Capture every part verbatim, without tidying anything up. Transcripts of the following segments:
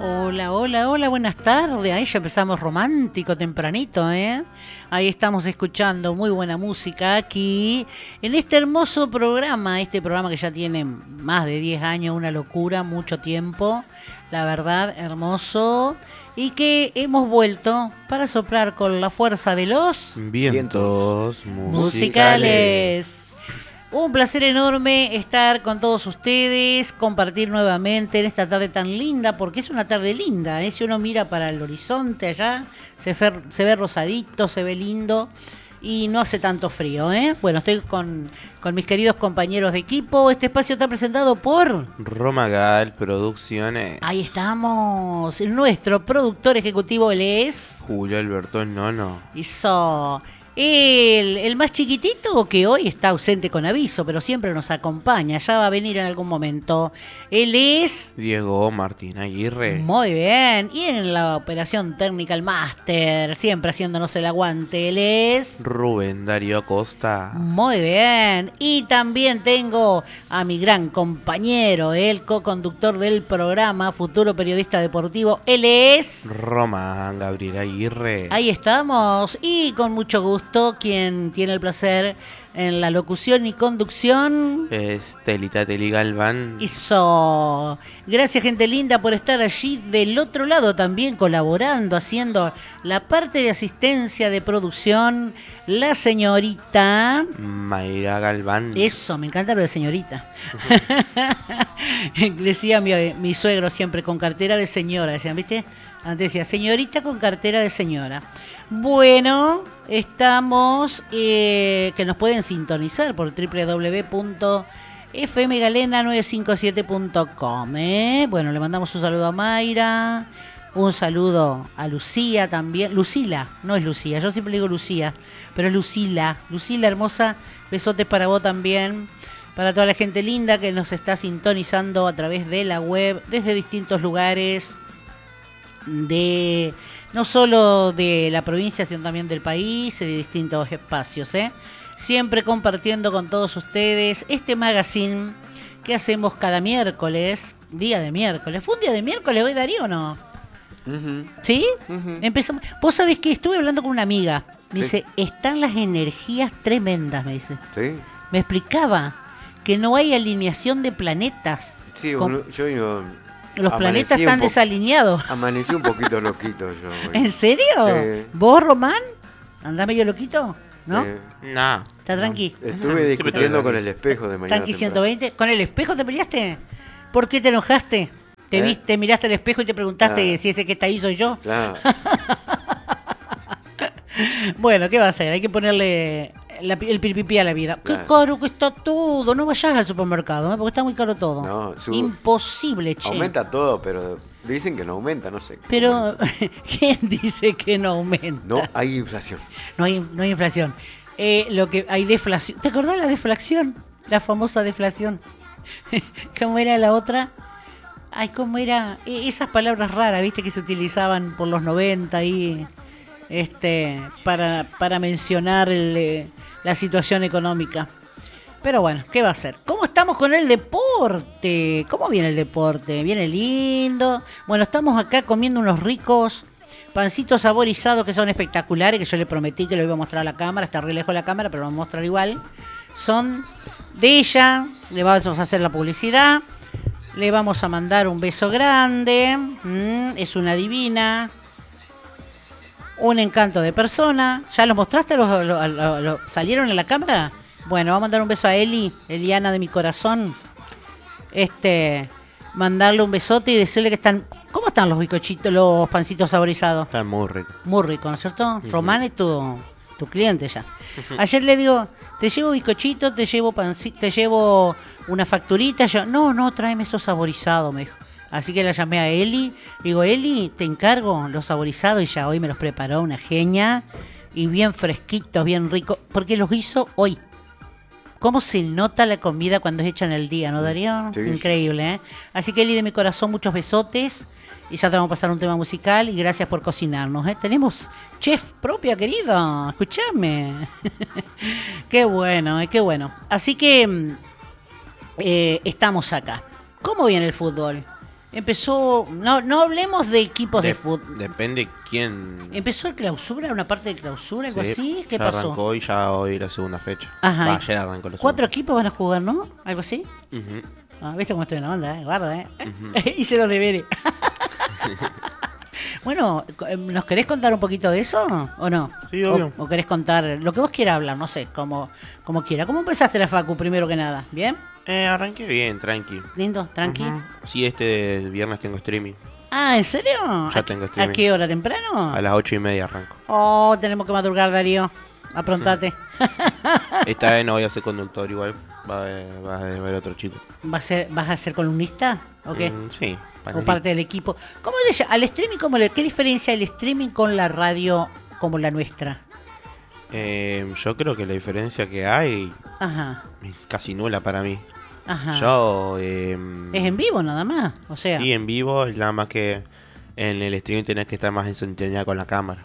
Hola, hola, hola, buenas tardes. Ahí ya empezamos romántico tempranito, ¿eh? Ahí estamos escuchando muy buena música aquí en este hermoso programa, este programa que ya tiene más de diez años, una locura, mucho tiempo, la verdad, hermoso, y que hemos vuelto para soplar con la fuerza de los vientos musicales. musicales. Un placer enorme estar con todos ustedes, compartir nuevamente en esta tarde tan linda, porque es una tarde linda, ¿eh? Si uno mira para el horizonte allá, se, fer, se ve rosadito, se ve lindo y no hace tanto frío, ¿eh? Bueno, estoy con, con mis queridos compañeros de equipo. Este espacio está presentado por Romagal Producciones. Ahí estamos. Nuestro productor ejecutivo, él es Julio Alberto Nono. Hizo... El, el más chiquitito, que hoy está ausente con aviso, pero siempre nos acompaña, ya va a venir en algún momento. Él es Diego Martín Aguirre. Muy bien. Y en la operación técnica, el máster, siempre haciéndonos el aguante, él es Rubén Darío Acosta. Muy bien. Y también tengo a mi gran compañero, el co-conductor del programa, futuro periodista deportivo, él es Román Gabriel Aguirre. Ahí estamos. Y con mucho gusto, quien tiene el placer en la locución y conducción es Telita Teli Galván. Eso. Gracias, gente linda, por estar allí del otro lado también colaborando, haciendo la parte de asistencia de producción, la señorita Mayra Galván. Eso, me encanta lo de señorita. Decía mi, mi suegro siempre, con cartera de señora, decían, ¿viste? Antes decía, señorita con cartera de señora. Bueno, estamos, eh, que nos pueden sintonizar por doble u doble u doble u punto f m galena nueve cinco siete punto com. ¿eh? Bueno, le mandamos un saludo a Mayra, un saludo a Lucía también. Lucila, no es Lucía, yo siempre digo Lucía, pero es Lucila. Lucila hermosa, besotes para vos también. Para toda la gente linda que nos está sintonizando a través de la web, desde distintos lugares, de no solo de la provincia, sino también del país, de distintos espacios, ¿eh? Siempre compartiendo con todos ustedes este magazine que hacemos cada miércoles, día de miércoles. ¿Fue un día de miércoles hoy, Darío, o no? Uh-huh. ¿Sí? Uh-huh. Empezamos. Vos sabés que estuve hablando con una amiga, me Sí. dice, están las energías tremendas, me dice. Sí, Me explicaba que no hay alineación de planetas. sí, Con- uno- yo, yo Los amanecí planetas un están po- desalineados. Amanecí un poquito loquito yo. hoy. ¿En serio? Sí. ¿Vos, Román? ¿Andás medio loquito? ¿no? Sí. Nah. ¿Está tranqui? Estuve discutiendo con el espejo de mañana. ¿Tranqui temprano. ciento veinte? ¿Con el espejo te peleaste? ¿Por qué te enojaste? ¿Te ¿Eh? viste, miraste al espejo y te preguntaste Claro. si ese que está ahí soy yo? Claro. Bueno, ¿qué va a hacer? Hay que ponerle la- el piripipi a la vida. ¡Qué Claro. caro que está todo! No vayas al supermercado, ¿eh? Porque está muy caro todo. No, su- Imposible, che. Aumenta todo, pero dicen que no aumenta, no sé. Pero, ¿quién dice que no aumenta? No hay inflación. No hay, no hay inflación. Eh, lo que hay deflación. ¿Te acordás de la deflación? La famosa deflación. ¿Cómo era la otra? Ay, ¿cómo era? E- esas palabras raras, ¿viste? Que se utilizaban por los noventa ahí, este, para, para mencionar el, eh, la situación económica. Pero bueno, ¿qué va a hacer? ¿Cómo estamos con el deporte? ¿Cómo viene el deporte? ¿Viene lindo? Bueno, estamos acá comiendo unos ricos pancitos saborizados que son espectaculares, que yo le prometí que lo iba a mostrar a la cámara, está re lejos de la cámara, pero lo voy a mostrar igual. Son de ella, le vamos a hacer la publicidad, le vamos a mandar un beso grande, mm, es una divina, un encanto de persona. ¿Ya los mostraste? ¿Los, los- los- los- salieron en la cámara? Bueno, vamos a mandar un beso a Eli, Eliana de mi corazón. Este, mandarle un besote y decirle que están... ¿Cómo están los bizcochitos, los pancitos saborizados? Está muy rico. Muy rico, ¿no es cierto? Ujú. Román es tu, tu cliente ya. Ayer le digo, te llevo bizcochito, te llevo panci- te llevo una facturita. Yo, no, no, tráeme esos saborizados, me dijo. Así que la llamé a Eli. Digo, Eli, te encargo los saborizados. Y ya hoy me los preparó una genia. Y bien fresquitos, bien ricos. Porque los hizo hoy. ¿Cómo se nota la comida cuando es hecha en el día, no, Darío? Sí, sí, Increíble, ¿eh? Así que, Eli, de mi corazón, muchos besotes. Y ya te vamos a pasar un tema musical. Y gracias por cocinarnos, ¿eh? Tenemos chef propia, querido. Escuchame. Qué bueno, ¿eh? Qué bueno. Así que mm, eh, estamos acá. ¿Cómo viene el fútbol? Empezó, no no hablemos de equipos de, De- fútbol. Depende quién. Empezó el clausura, una parte de clausura, algo Sí, así. ¿Qué ya pasó? Arrancó y ya hoy la segunda fecha. Ajá. Va, ayer arrancó la Cuatro segunda. equipos van a jugar, ¿no? Algo así. Ujú. Ah, ¿viste cómo estoy en la onda, eh? Guarda, eh. Hice los deberes. Bueno, ¿nos querés contar un poquito de eso o no? Sí, obvio. O, o querés contar lo que vos quieras hablar, no sé, como, como quiera. ¿Cómo empezaste la facu primero que nada? ¿Bien? Eh, arranqué bien, tranqui. ¿Lindo? ¿Tranqui? Ujú. Sí, este viernes tengo streaming. Ah, ¿en serio? Ya ¿A- tengo ¿A streaming. qué hora? ¿Temprano? A las ocho y media arranco. Oh, tenemos que madrugar, Darío. Aprontate. Esta vez no voy a ser conductor igual. Va a haber, va a haber otro chico. ¿Vas a ser, vas a ser columnista? ¿O qué? Mm, sí. ¿O panelista. parte del equipo? ¿Cómo le ll- al streaming, cómo le, qué diferencia el streaming con la radio como la nuestra? Eh, yo creo que la diferencia que hay Ajá, es casi nula para mí. ajá. Yo... eh, Es en vivo nada más, o sea. Sí, en vivo, nada más que en el streaming tenés que estar más en sintonía con la cámara.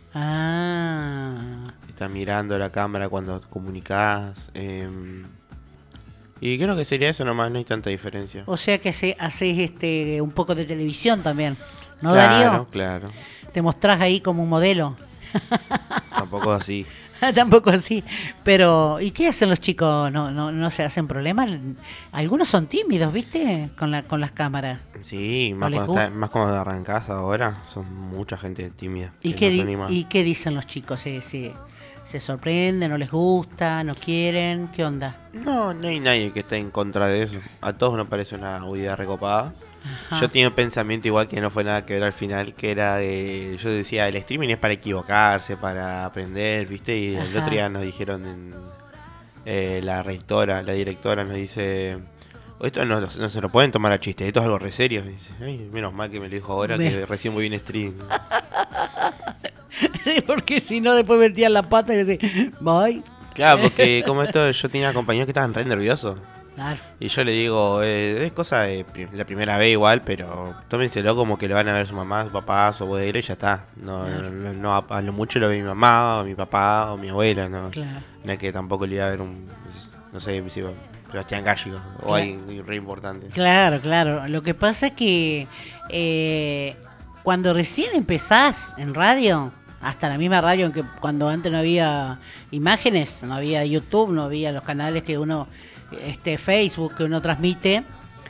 Ah, Estás mirando la cámara cuando comunicás. eh, y creo que sería eso nomás, no hay tanta diferencia. o sea que hace- haces este un poco de televisión también, ¿no, claro, Darío? claro. Te mostrás ahí como un modelo. Tampoco así. Tampoco así. Pero, ¿y qué hacen los chicos? ¿No, no, no se hacen problemas? Algunos son tímidos, ¿viste? Con la, con las cámaras. Sí, más, les cuando, gusta? está- más cuando arrancás ahora, son mucha gente tímida. ¿Y que qué, no se di- anima. ¿Y qué dicen los chicos? ¿Se, se, se sorprenden? ¿No les gusta? ¿No quieren? ¿Qué onda? No, no hay nadie que esté en contra de eso. A todos nos parece una idea recopada. Ajá. Yo tenía un pensamiento igual que no fue nada que ver al final, que era de... Yo decía, el streaming es para equivocarse, para aprender, ¿viste? Y el Ajá. otro día nos dijeron, en, eh, la rectora, la directora nos dice... Esto no, no se lo pueden tomar a chiste, esto es algo re serio. Y dice, "Ay, menos mal que me lo dijo ahora, Me- que recién voy en stream". Sí, porque si no, después metían la pata y decían, voy. Claro, porque como esto, yo tenía compañeros que estaban re nerviosos. Claro. Y yo le digo, eh, es cosa de pri- la primera vez igual, pero tómenselo como que lo van a ver su mamá, su papá, su abuela y ya está. No, Claro. no, no, a, a lo mucho lo ve mi mamá, o mi papá, o mi abuela, ¿no? Claro. No es que tampoco le iba a ver un, no sé, si iba- Sebastián Gallo o Claro. alguien re importante. Claro, claro. Lo que pasa es que eh, cuando recién empezás en radio, hasta la misma radio en que cuando antes no había imágenes, no había YouTube, no había los canales que uno, este Facebook que uno transmite,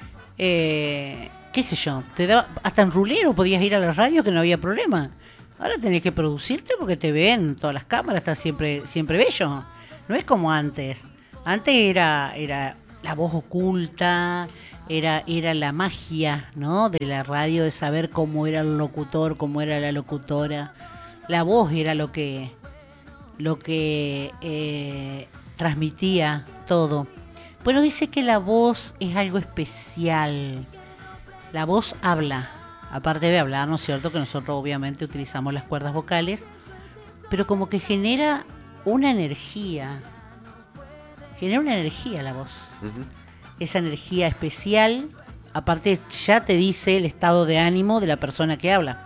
eh, qué sé yo, te daba, hasta en rulero podías ir a la radio que no había problema. Ahora tenés que producirte porque te ven todas las cámaras, estás siempre, siempre bello. No es como antes. Antes era, era la voz oculta, era, era la magia, ¿no? De la radio, de saber cómo era el locutor, cómo era la locutora. La voz era lo que, lo que eh, transmitía todo. Bueno, dice que la voz es algo especial. La voz habla. Aparte de hablar, ¿no es cierto? Que nosotros obviamente utilizamos las cuerdas vocales. Pero como que genera una energía. Genera una energía la voz. Ujú. Esa energía especial, aparte ya te dice el estado de ánimo de la persona que habla.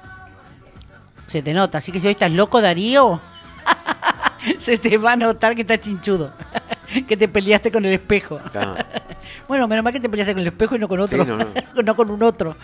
Se te nota, así que si hoy estás loco, Darío, se te va a notar que estás chinchudo, que te peleaste con el espejo. Está. Bueno, menos mal que te peleaste con el espejo y no con otro, Sí, no, no. no con un otro.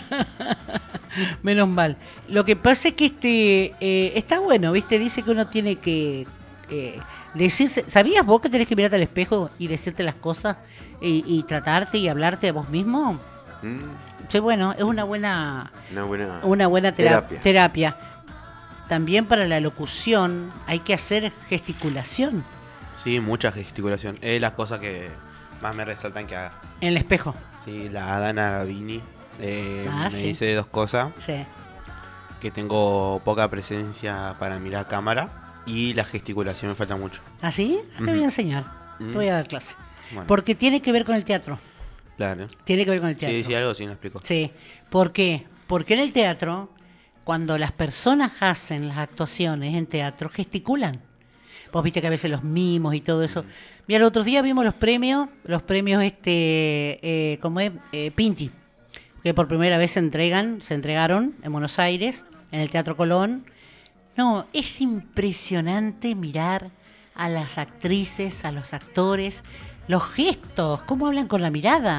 Menos mal. Lo que pasa es que este eh, está bueno, ¿viste? Dice que uno tiene que eh, decirse. ¿Sabías vos que tenés que mirarte al espejo y decirte las cosas y, y tratarte y hablarte a vos mismo? Mm, Sí, bueno, es una buena Una buena, una buena tera- terapia. terapia. También para la locución hay que hacer gesticulación Sí, mucha gesticulación. Es las cosas que más me resaltan que haga. en el espejo. Sí, la Dana Gavini eh, Ah, me sí. dice dos cosas. Sí. Que tengo poca presencia para mirar cámara y la gesticulación me falta mucho. ¿Así? Te voy a Ujú. enseñar. Te Ujú. voy a dar clase. Bueno, Porque tiene que ver con el teatro. claro. Tiene que ver con el teatro. Sí, sí, algo sí me explico. Sí. ¿Por qué? Porque en el teatro, cuando las personas hacen las actuaciones en teatro, gesticulan. Vos viste que a veces los mimos y todo eso. Mira, el otro día vimos los premios, los premios este, eh, ¿cómo es? Eh, Pinti, que por primera vez se entregan, se entregaron en Buenos Aires, en el Teatro Colón. No, es impresionante mirar a las actrices, a los actores, los gestos, cómo hablan con la mirada.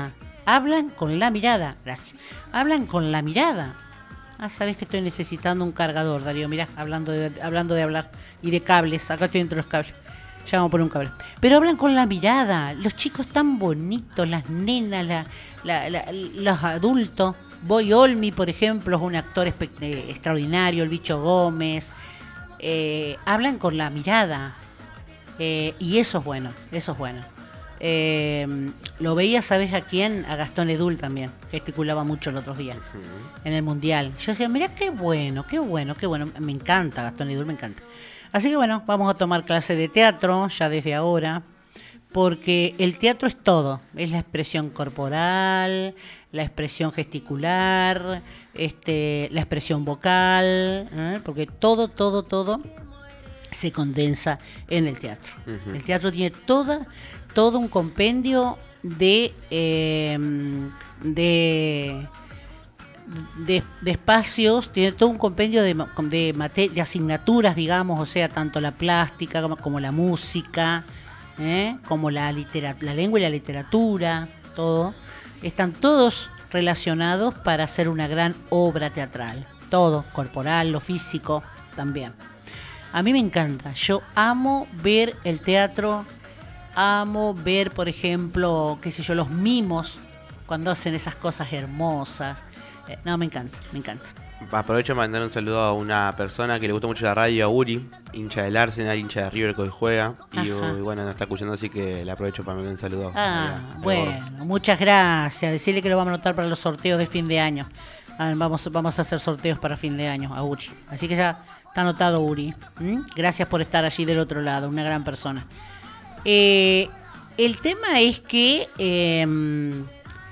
Hablan con la mirada. Gracias. Hablan con la mirada. Ah, sabés que estoy necesitando un cargador, Darío. Mirá, hablando de, hablando de hablar y de cables. Acá estoy dentro de los cables. Ya vamos a poner un cable. Pero hablan con la mirada. Los chicos tan bonitos, las nenas, la, la, la, los adultos. Boy Olmi, por ejemplo, es un actor espe- eh, extraordinario. El Bicho Gómez. Eh, hablan con la mirada. Eh, y eso es bueno. Eso es bueno. Eh, lo veía, ¿sabes a quién? A Gastón Edul también, gesticulaba mucho los otros días uh-huh. en el Mundial. Yo decía, mirá qué bueno, qué bueno, qué bueno. Me encanta Gastón Edul, me encanta. Así que bueno, vamos a tomar clase de teatro ya desde ahora, porque el teatro es todo. Es la expresión corporal, la expresión gesticular, este, la expresión vocal, ¿eh? Porque todo, todo, todo se condensa en el teatro. Uh-huh. El teatro tiene toda... todo un compendio de, eh, de, de, de espacios, tiene todo un compendio de, de, mate, de asignaturas, digamos, o sea, tanto la plástica como, como la música, ¿eh? como la, litera, la lengua y la literatura, todo, están todos relacionados para hacer una gran obra teatral, todo, corporal, lo físico, también. A mí me encanta, yo amo ver el teatro. Amo ver, por ejemplo, qué sé yo, los mimos cuando hacen esas cosas hermosas. Eh, no, me encanta, me encanta. Aprovecho para mandar un saludo a una persona que le gusta mucho la radio, a Uri, hincha del Arsenal, hincha de River que hoy juega. Y, y bueno, nos está escuchando, así que le aprovecho para mandar un saludo. Ah, a, a bueno, muchas gracias. Decirle que lo vamos a anotar para los sorteos de fin de año. Ah, vamos, vamos a hacer sorteos para fin de año a Uri. Así que ya está anotado, Uri. ¿Mm? Gracias por estar allí del otro lado, una gran persona. Eh, el tema es que eh,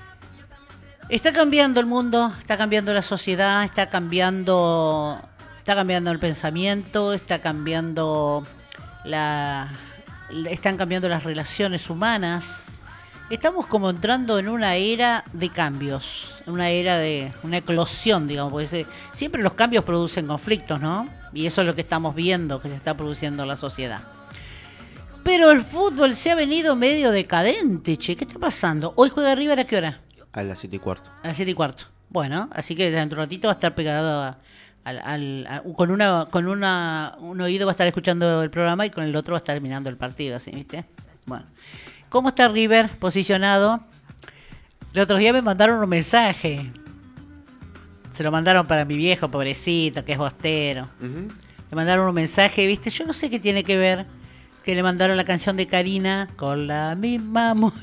está cambiando el mundo, está cambiando la sociedad, está cambiando, está cambiando el pensamiento, está cambiando la, están cambiando las relaciones humanas. Estamos como entrando en una era de cambios, una era de una eclosión, digamos, porque siempre los cambios producen conflictos, ¿no? Y eso es lo que estamos viendo que se está produciendo en la sociedad. Pero el fútbol se ha venido medio decadente, che. ¿Qué está pasando? ¿Hoy juega River a qué hora? A las siete y cuarto. A las siete y cuarto. Bueno, así que dentro de un ratito va a estar pegado a, a, a, a, con una con una un oído va a estar escuchando el programa y con el otro va a estar mirando el partido, así, ¿viste? Bueno. ¿Cómo está River posicionado? El otro día me mandaron un mensaje. Se lo mandaron para mi viejo, pobrecito, que es bostero. Uh-huh. Le mandaron un mensaje, ¿viste? Yo no sé qué tiene que ver. Que le mandaron la canción de Karina con la misma moneda.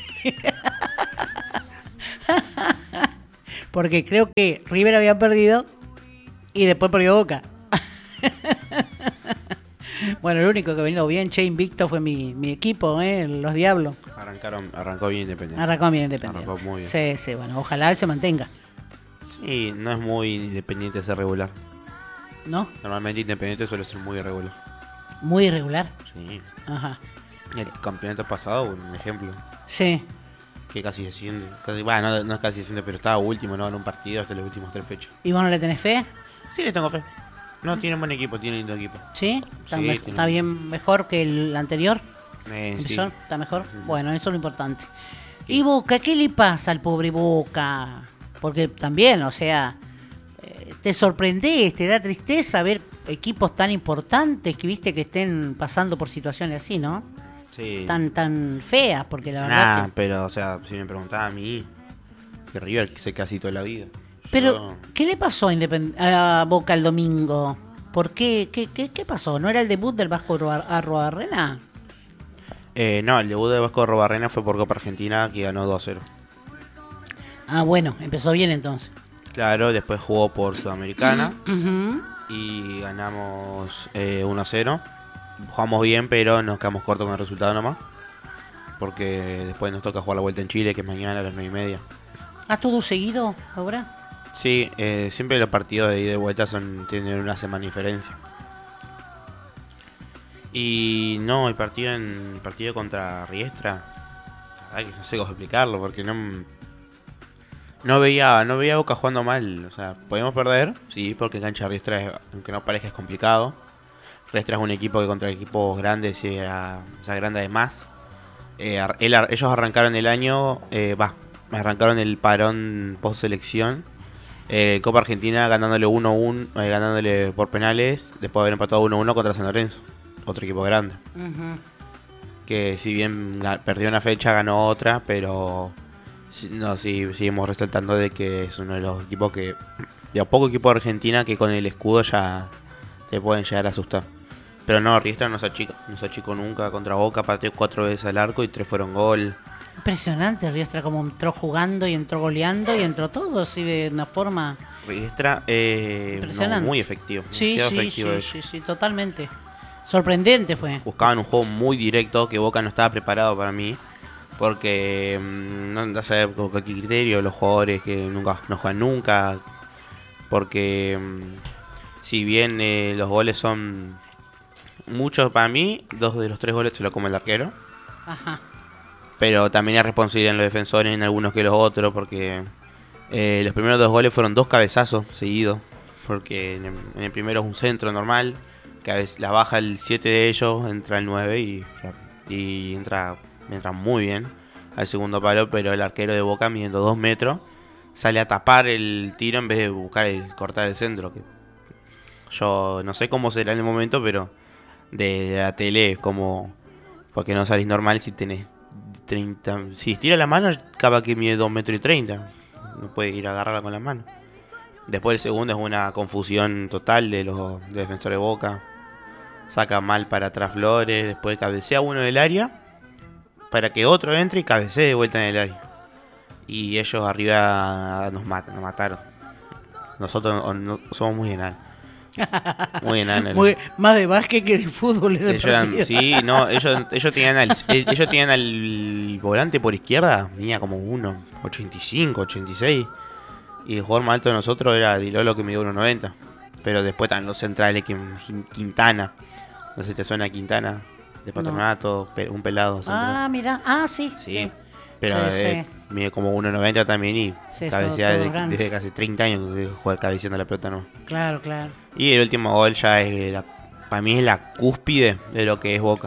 Porque creo que River había perdido y después perdió Boca. Bueno, el único que vino bien, che, invicto, fue mi, mi equipo, ¿eh? Los Diablos. Arrancaron, arrancó bien Independiente. Arrancó bien Independiente. Arrancó muy bien. Sí, sí, bueno, ojalá se mantenga. Sí, no es muy Independiente ser regular. ¿No? Normalmente Independiente suele ser muy irregular. Muy irregular. Sí. Ajá. El campeonato pasado, un ejemplo. Sí. Que casi se siente. Casi, bueno, no, no es casi se siente, pero estaba último, no en un partido hasta las últimas tres fechas. ¿Y vos no le tenés fe? Sí, le tengo fe. No, tiene un buen equipo, tiene lindo equipo. ¿Sí? ¿Está, sí, me- tiene... ¿Está bien mejor que el anterior? Eh, sí. ¿Está mejor? Uh-huh. Bueno, eso es lo importante. Sí. ¿Y Boca? ¿Qué le pasa al pobre Boca? Porque también, o sea, eh, te sorprendés, te da tristeza ver equipos tan importantes que viste que estén pasando por situaciones así, ¿no? Sí. Tan tan feas, porque la verdad Nah, que... pero, o sea, si me preguntaba a mí, que River sé casi toda la vida. Pero, Yo... ¿qué le pasó a, Independ- a Boca el domingo? ¿Por qué? ¿Qué, qué? ¿Qué pasó? ¿No era el debut del Vasco Arruabarrena? Eh, no, el debut de Vasco Arruabarrena fue por Copa Argentina, que ganó dos a cero. Ah, bueno, empezó bien entonces. Claro, después jugó por Sudamericana Uh-huh. y ganamos eh, uno a cero. Jugamos bien, pero nos quedamos cortos con el resultado nomás. Porque después nos toca jugar la vuelta en Chile, que es mañana a las nueve y media. ¿Ah, todo seguido ahora? Sí, eh, siempre los partidos de ida y de vuelta son, tienen una semana de diferencia. Y no, el partido en el partido contra Riestra, la verdad que no sé cómo explicarlo, porque no no veía no veía a Boca jugando mal. O sea, podemos perder, sí, porque cancha Riestra, es, aunque no parezca, es complicado. Riestra es un equipo que contra equipos grandes se, se agranda de más. Eh, él, ellos arrancaron el año, eh, va, arrancaron el parón post selección. Eh, Copa Argentina ganándole uno a uno, eh, ganándole por penales, después de haber empatado uno a uno contra San Lorenzo, otro equipo grande. Ujú. Que si bien ga- perdió una fecha, ganó otra, pero si- no, sí, seguimos resaltando de que es uno de los equipos que, de a poco equipo de Argentina que con el escudo ya te pueden llegar a asustar. Pero no, Riestra no se achica, no se achicó nunca contra Boca, pateó cuatro veces al arco y tres fueron gol. Impresionante Riestra como entró jugando y entró goleando y entró todo así de una forma... Riestra, eh, no, Impresionante. muy efectivo, Sí, demasiado sí, efectivo sí, ellos. sí, sí, totalmente. Sorprendente fue. Buscaban un juego muy directo que Boca no estaba preparado para mí. Porque mm, no andás a saber con qué criterio los jugadores que nunca no juegan nunca. Porque mm, si bien eh, los goles son muchos para mí, dos de los tres goles se lo come el arquero. Ajá. Pero también hay responsabilidad en los defensores, en algunos que los otros. Porque eh, los primeros dos goles fueron dos cabezazos seguidos. Porque en el, en el primero es un centro normal. Que a veces la baja el siete de ellos, entra el nueve y, y entra, entra muy bien al segundo palo, pero el arquero de Boca midiendo dos metros sale a tapar el tiro en vez de buscar el, cortar el centro. Que yo no sé cómo será en el momento, pero de la tele es como, porque no salís normal si tenés treinta, si estira la mano capaz que mide dos metros y treinta, no puede ir a agarrarla con la mano. Después el segundo es una confusión total de los de defensores de Boca. Saca mal para atrás Flores, después cabecea uno del área para que otro entre y cabecee de vuelta en el área. Y ellos arriba nos matan, nos mataron. Nosotros no- no- somos muy enanos. Muy enanos. Muy, más de básquet que de fútbol. en el Ellos eran- partido. sí, no, ellos, ellos tenían al, ellos tenían al volante por izquierda, venía como uno ochenta y cinco, ochenta y seis. Y el jugador más alto de nosotros era Dilolo, que midió uno noventa. Pero después están los centrales, que Quintana. No sé si te suena Quintana, de Patronato, pe- un pelado. central. Ah, mira. Ah, sí. Sí, pero Sí, eh, sí. mide como uno noventa también y Sí, son cabecea todos desde, grandes. desde casi treinta años de jugar cabeceando la pelota, ¿no? Claro, claro. Y el último gol ya es, la, para mí es la cúspide de lo que es Boca.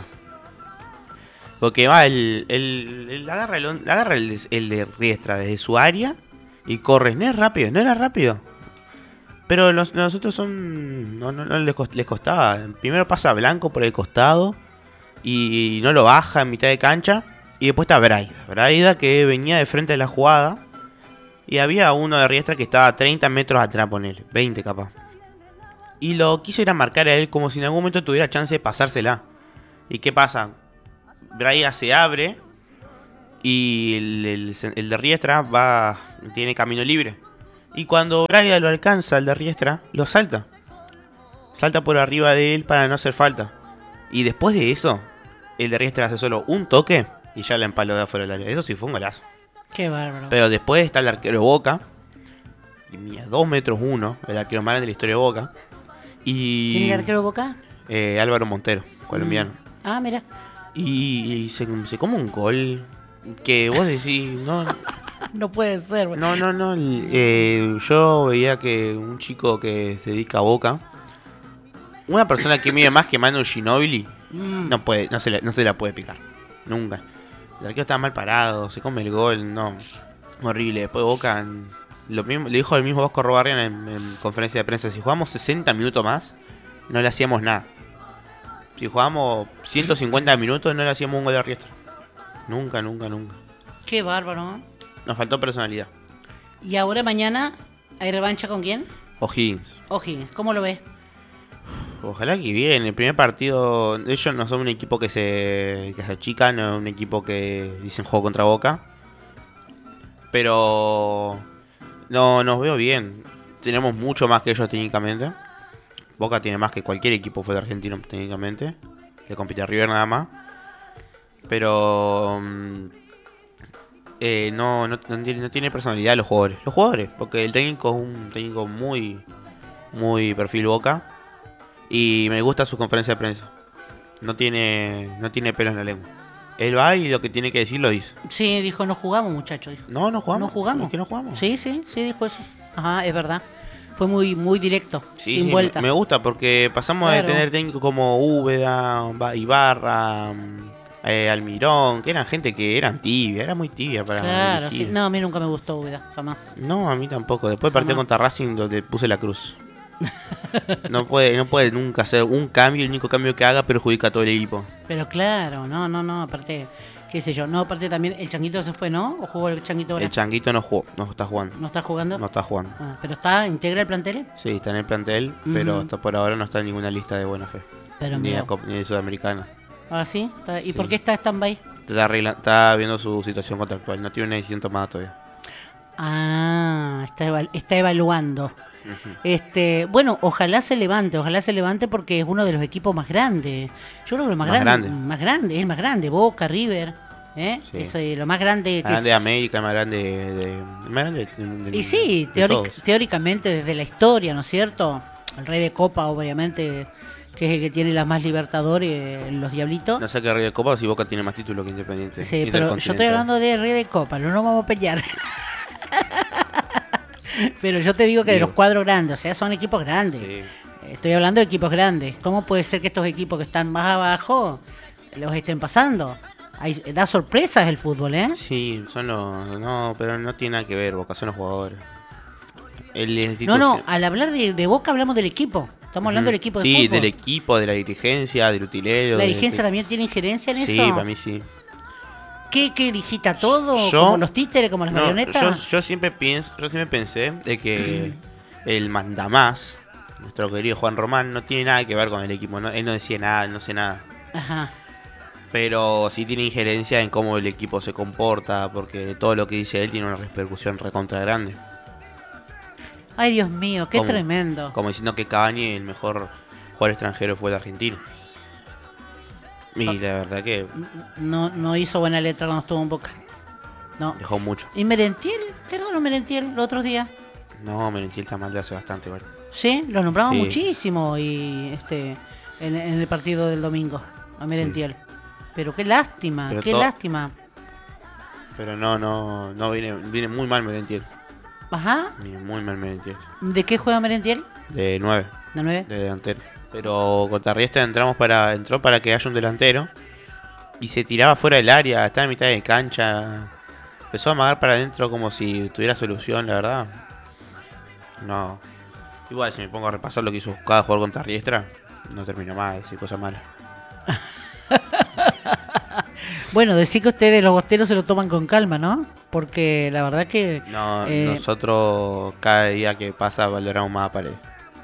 Porque va, el, el, el agarra, el, on- agarra el, de- el de Riestra desde su área y corre. No es rápido, no era rápido. Pero los, los otros son. No, no, no les, cost- les costaba. Primero pasa Blanco por el costado y no lo baja en mitad de cancha. Y después está Braida. Braida que venía de frente a la jugada. Y había uno de Riestra que estaba a treinta metros atrás, ponele, veinte capaz. Y lo quiso ir a marcar a él como si en algún momento tuviera chance de pasársela. ¿Y qué pasa? Braida se abre y el, el- el de Riestra va, tiene camino libre. Y cuando Braida lo alcanza, el de Riestra, lo salta. Salta por arriba de él para no hacer falta. Y después de eso, el de Riestra hace solo un toque y ya la empaló de afuera del área. Eso sí fue un golazo. Qué bárbaro. Pero después está el arquero de Boca. Y mide dos metros uno, el arquero más grande de la historia de Boca. Y ¿Quién es el arquero de Boca? eh, Álvaro Montero, colombiano. Mm. Ah, mira. Y, y se, se come un gol que vos decís, no, No puede ser. güey. no, no, no. eh, yo veía que un chico que se dedica a Boca, una persona que mide más que Manu Ginóbili, Mm. no puede, no se, la, no se la puede picar. Nunca. El arquero está mal parado, se come el gol, no. Horrible. Después Boca, lo mismo, le dijo el mismo Vasco Robarrián en, en conferencia de prensa, si jugamos sesenta minutos más, no le hacíamos nada. Si jugamos ciento cincuenta minutos, no le hacíamos un gol de Riestra. Nunca, nunca, nunca. Qué bárbaro. ¿eh? Nos faltó personalidad. Y ahora mañana, ¿hay revancha con quién? O'Higgins. O'Higgins. ¿Cómo lo ves? Ojalá que bien. El primer partido, ellos no son un equipo que se, que se achica, no es un equipo que dicen juego contra Boca. Pero no nos veo bien. Tenemos mucho más que ellos técnicamente. Boca tiene más que cualquier equipo fuera argentino técnicamente. Le compite a River nada más. Pero mm, eh, no, no, no tiene, no tiene personalidad los jugadores. Los jugadores, porque el técnico es un técnico muy, muy perfil Boca. Y me gusta su conferencia de prensa. No tiene, no tiene pelos en la lengua. Él va y lo que tiene que decir lo dice. Sí, dijo, no jugamos, muchachos. Dijo. No, no jugamos. No jugamos. Es que no jugamos. Sí, sí, sí, dijo eso. Ajá, es verdad. Fue muy, muy directo, Sí, sin sí, vuelta. me gusta porque pasamos Claro. de tener técnicos como Úbeda, Ba- Ibarra, mm, eh, Almirón, que eran gente que eran tibia, era muy tibia para Claro, dirigir. sí. No, a mí nunca me gustó Úbeda, jamás. No, a mí tampoco. Después partió Jamás. contra Racing donde puse la cruz. No puede, no puede nunca hacer un cambio, el único cambio que haga perjudica a todo el equipo. Pero claro, no, no, no, aparte, qué sé yo, no, aparte también, el Changuito se fue, ¿no? ¿O jugó el Changuito ahora? El Changuito no jugó, no está jugando. ¿No está jugando? No está jugando. Ah, ¿pero está, integra el plantel? Sí, está en el plantel, pero Ujú. hasta por ahora no está en ninguna lista de buena fe. Pero Ni mira. de, Cop- ni de Sudamericana. Ah, ¿sí? Está- ¿Y Sí. por qué está stand-by? Está, arregla- está viendo su situación contractual, no tiene una decisión tomada todavía. Ah, está, eval- está evaluando. Ujú. Este, bueno, ojalá se levante, ojalá se levante porque es uno de los equipos más grandes. Yo creo que el más, Más grande, grande. más grande, es el más grande, Boca, River, ¿eh? Sí. Eso es lo más grande Más que grande es- de América, más grande de... de- más grande de- de- Y sí, de teóric- todos. teóricamente desde la historia, ¿no es cierto? El rey de Copa, obviamente, que es el que tiene las más Libertadores, eh, los Diablitos. No sé qué Rey de Copa si Boca tiene más títulos que Independiente. Sí, pero yo estoy Intercontinental. hablando de rey de Copa, no nos vamos a pelear. Pero yo te digo que de Digo. los cuadros grandes, o sea, son equipos grandes. Sí. Estoy hablando de equipos grandes. ¿Cómo puede ser que estos equipos que están más abajo los estén pasando? Hay- da sorpresas el fútbol, ¿eh? Sí, son los... No, pero no tiene nada que ver, Boca son los jugadores. El No, institución- no, al hablar de, de Boca hablamos del equipo. Estamos hablando del equipo de Sí, fútbol. del equipo, de la dirigencia, del utilero. ¿La de- dirigencia de- también tiene injerencia en Sí, eso? para mí sí. ¿Qué, qué digita todo? Yo- ¿Como los títeres, como las No, marionetas? yo, yo siempre pienso, yo siempre pensé de que el mandamás, nuestro querido Juan Román, no tiene nada que ver con el equipo. ¿no? Él no decía nada, no sé nada. Ajá. Pero sí tiene injerencia en cómo el equipo se comporta, porque todo lo que dice él tiene una repercusión recontra grande. Ay, Dios mío, qué ¿Cómo? tremendo. Como diciendo que Cavani, el mejor jugador extranjero, fue el argentino. Y la verdad que No, no hizo buena letra cuando estuvo en Boca. No. dejó mucho. ¿Y Merentiel? ¿Qué raro Merentiel los otros días? No, Merentiel está mal de hace bastante, igual. Sí, lo nombramos Sí. muchísimo y este en, en el partido del domingo a Merentiel. Pero qué lástima, Pero qué to- lástima. Pero no, no, no viene, viene muy mal Merentiel. Ajá. Viene muy mal Merentiel. ¿De qué juega Merentiel? De nueve, ¿De nueve? de delantero. Pero contra Riestra entramos para, entró para que haya un delantero. Y se tiraba fuera del área, estaba en mitad de cancha. Empezó a amagar para adentro como si tuviera solución, la verdad. No. Igual si me pongo a repasar lo que hizo cada jugador contra Riestra, no termino mal, decir cosas malas. Bueno, decir que ustedes los bosteros se lo toman con calma, ¿no? Porque la verdad que... No, Eh, nosotros cada día que pasa valoramos más a Paredes.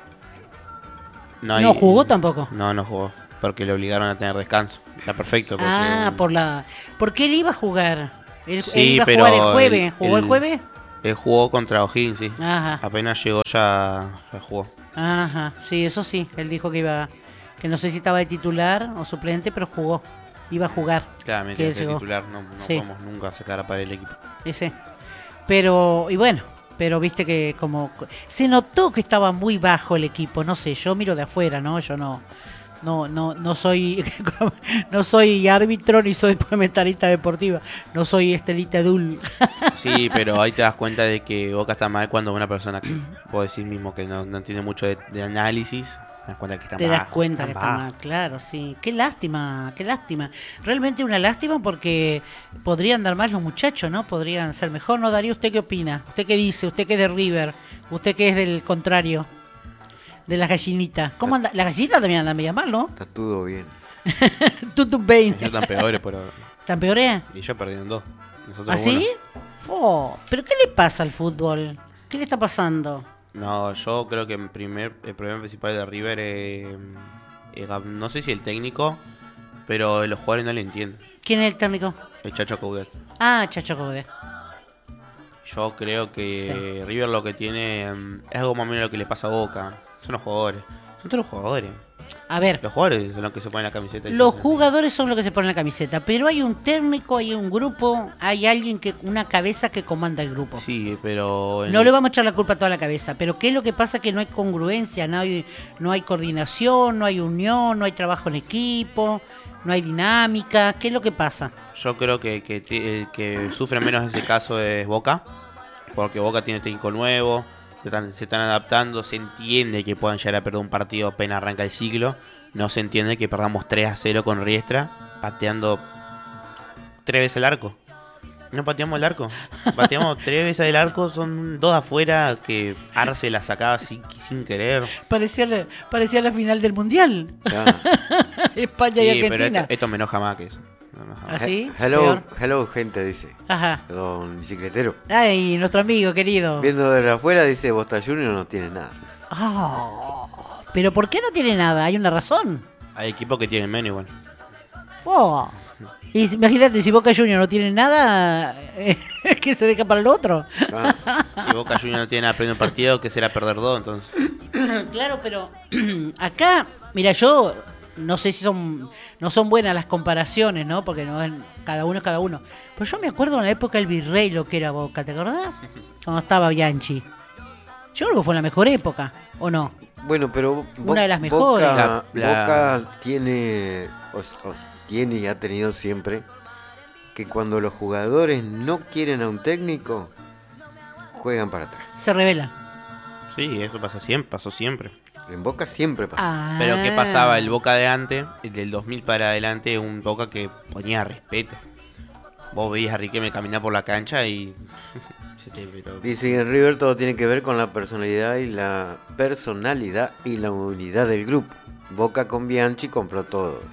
No, hay- jugó tampoco. No, no jugó. Porque le obligaron a tener descanso. Está perfecto. Porque, Ah, por la... Porque él iba a jugar. Él, él Sí, iba a pero jugar el jueves. el- ¿Jugó el el- jueves? Él jugó contra O'Higgins, sí. Ajá. Apenas llegó ya, ya jugó. Ajá. Sí, eso sí. Él dijo que iba... Que no sé si estaba de titular o suplente, pero jugó. Iba a jugar. Claramente, Que el llegó. titular no, no Sí. podemos nunca sacar a Paredes del equipo. Ese. Pero, y bueno, pero viste que como... Se notó que estaba muy bajo el equipo, no sé, yo miro de afuera, ¿no? Yo no... No, no, no soy no soy árbitro ni soy comentarista deportiva, no soy Estelita Dul. Sí, pero ahí te das cuenta de que Boca está mal cuando una persona que puedo decir mismo que no, no entiende mucho de, de análisis, te das cuenta que está Te mal. das cuenta que está mal, claro, sí. Qué lástima, qué lástima. Realmente una lástima porque podrían dar más los muchachos, ¿no? Podrían ser mejor, ¿no? Darío, ¿usted qué opina? ¿Usted qué dice? ¿Usted que es de River? ¿Usted que es del contrario? De las gallinitas. ¿Cómo anda? Las gallinitas también andan medio mal, ¿no? Está todo bien. Tutu Bain. Ellos están peores, pero. ¿Están peores? Y ellos perdieron dos. Nosotros ¿Ah, sí? uno. Oh, ¿pero qué le pasa al fútbol? ¿Qué le está pasando? No, yo creo que en primer, el problema principal de River eh, era, no sé si el técnico, pero los jugadores no le entienden. ¿Quién es el técnico? El Chacho Coudet. Ah, Chacho Code. Yo creo que River lo que tiene mm, es algo más o menos lo que le pasa a Boca. Son los jugadores. Son todos los jugadores. A ver, Los jugadores son los que se ponen la camiseta. y los se- jugadores son los que se ponen la camiseta, pero hay un técnico, hay un grupo, hay alguien que, una cabeza que comanda el grupo. Sí, pero... en- No le vamos a echar la culpa a toda la cabeza, pero ¿qué es lo que pasa? Que no hay congruencia, no hay, no hay coordinación, no hay unión, no hay trabajo en equipo, no hay dinámica. ¿Qué es lo que pasa? Yo creo que, que, ti- el que sufre menos en ese caso es Boca. Porque Boca tiene técnico nuevo. Se están, se están adaptando. Se entiende que puedan llegar a perder un partido apenas arranca el ciclo. No se entiende que perdamos tres a cero con Riestra. Pateando tres veces el arco. No pateamos el arco. Pateamos tres veces el arco, son dos afuera que Arce la sacaba sin, sin querer. Parecía la, parecía la final del Mundial. Claro. España Sí, y Argentina. pero esto, esto me enoja más que eso. Me enoja más. ¿Ah, sí? He- Hello, Peor. hello, gente, dice. Ajá. Don bicicletero. Ay, nuestro amigo querido. Viendo desde afuera, dice Bosta Junior no tiene nada. Oh, pero ¿por qué no tiene nada? Hay una razón. Hay equipos que tienen menos igual. Oh. Y si- imagínate, si Boca Juniors no tiene nada, eh, que se deja para el otro. Ah, Si Boca Juniors no tiene nada perder un partido, que será perder dos, entonces. Claro, pero acá, mira, yo no sé si son no son buenas las comparaciones, ¿no? Porque no es cada uno es cada uno. Pero yo me acuerdo en la época del Virrey lo que era Boca, ¿te acordás? Cuando estaba Bianchi. Yo creo que fue la mejor época, ¿o no? bueno, pero Bo- Una de las mejores. Boca, La- la- Boca tiene, os- os- tiene y ha tenido siempre que cuando los jugadores no quieren a un técnico, juegan para atrás. Se revelan. Sí, eso pasa siempre, pasó siempre. En Boca siempre pasa. Ah. Pero ¿qué pasaba? El Boca de antes, el del dos mil para adelante, un Boca que ponía respeto. Vos veías a Riquelme caminar por la cancha y... se te- pero- Dice que en River todo tiene que ver con la personalidad y la personalidad y la unidad del grupo. Boca con Bianchi compró todo.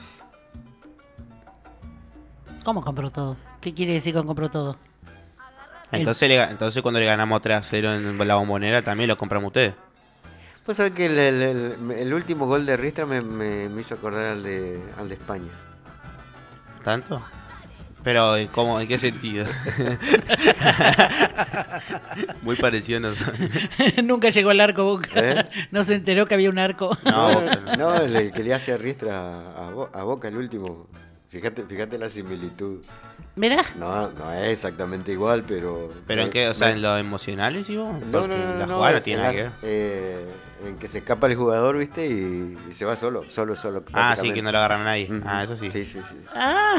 ¿Cómo compró todo? ¿Qué quiere decir con compró todo? Entonces, le ga- entonces cuando le ganamos tres a cero en la Bombonera también lo compramos ustedes. Pues sabés que el, el- el- el último gol de Riestra me, me- me hizo acordar al de, al de España. ¿Tanto? Pero ¿en ¿cómo? ¿En qué sentido? Muy parecido. ¿No? Nunca llegó al arco Boca. ¿Eh? No se enteró que había un arco. No, No, Boca no. no, el, el que le hace a Riestra a, Bo- a Boca, el último. Fíjate, fíjate la similitud. Mirá. No, no es exactamente igual, pero... ¿Pero en me- qué? O sea, me- en lo emocional, ¿sí vos? No, Porque no, no, la no, jugada no en tiene la- nada que ver. eh, en que se escapa el jugador, ¿viste? Y, y se va solo, solo, solo. Ah, sí, que no lo agarran a nadie. Ujú. Ah, eso sí. Sí, sí, sí. Ah.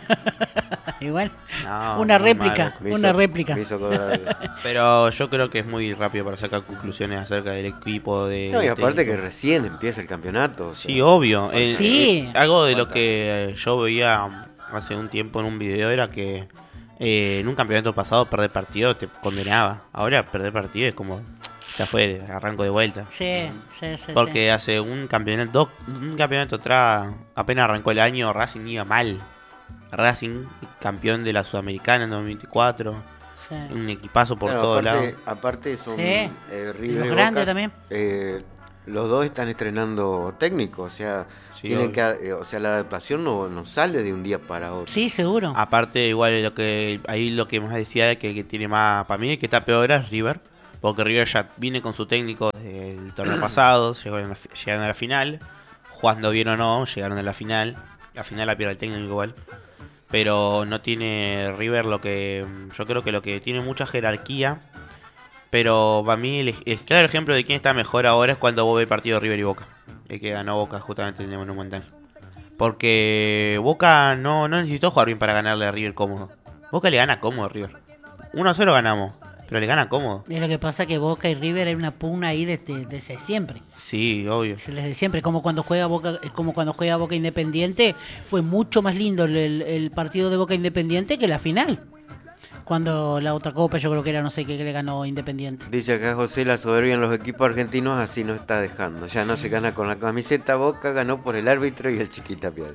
Igual. No, Una muy réplica. mal. Me Una hizo- réplica. me hizo acordar- Pero yo creo que es muy rápido para sacar conclusiones acerca del equipo de... No, y aparte que técnico. recién empieza el campeonato. o sea, Sí, obvio. Eh, Sí. eh, algo de lo que eh, yo veía hace un tiempo en un video era que eh, en un campeonato pasado perder partido te condenaba. Ahora perder partido es como... Ya fue, arranco de vuelta. Sí, sí, sí. Porque hace un campeonato, dos- un campeonato atrás, apenas arrancó el año, Racing iba mal. Racing, campeón de la Sudamericana en dos mil veinticuatro. sí. Sí. Un equipazo por claro, todos aparte, lados. aparte son Sí. eh, Y River los y grandes Boca, también. eh, los dos están estrenando técnico, o sea, Sí, tienen obvio. que, eh, o sea, la adaptación no, no sale de un día para otro. Sí, seguro. Aparte, igual lo que ahí lo que más decía que, que tiene más, para mí el que está peor es River. Porque River ya viene con su técnico del torneo pasado, llegaron a, la, llegaron a la final. Jugando bien o no, llegaron a la final. La final la pierde el técnico igual. Pero no tiene River lo que... Yo creo que lo que tiene mucha jerarquía. Pero para mí el, el claro ejemplo de quién está mejor ahora es cuando vos ves el partido de River y Boca. El que ganó Boca justamente en el Monumental. Porque Boca no, no necesitó jugar bien para ganarle a River cómodo. Boca le gana cómodo a River. uno a cero ganamos, pero le gana cómodo. Es lo que pasa que Boca y River hay una pugna ahí desde, desde siempre. Sí, obvio. Desde siempre, como cuando juega Boca, como cuando juega Boca Independiente, fue mucho más lindo el, el- el partido de Boca Independiente que la final. Cuando la otra copa yo creo que era no sé qué que le ganó Independiente. Dice acá José, la soberbia en los equipos argentinos así no está dejando. Ya no se gana con la camiseta, Boca ganó por el árbitro y el Chiquita Piaz.